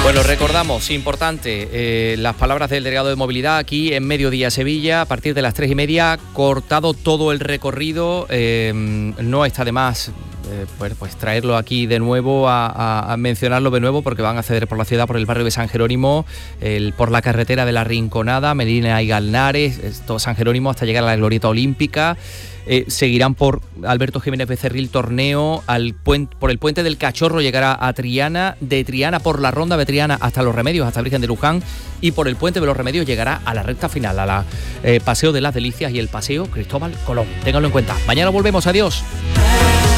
Bueno, recordamos, importante, las palabras del delegado de movilidad aquí en Mediodía Sevilla, a partir de las 3:30, cortado todo el recorrido, no está de más pues traerlo aquí de nuevo, a mencionarlo de nuevo, porque van a acceder por la ciudad, por el barrio de San Jerónimo, por la carretera de la Rinconada, Medina y Galnares, todo San Jerónimo hasta llegar a la Glorieta Olímpica. Seguirán por Alberto Jiménez Becerril Torneo, por el Puente del Cachorro llegará a Triana, de Triana por la Ronda de Triana hasta Los Remedios, hasta Virgen de Luján, y por el Puente de los Remedios llegará a la recta final, a la Paseo de las Delicias y el Paseo Cristóbal Colón. Ténganlo en cuenta. Mañana volvemos. Adiós.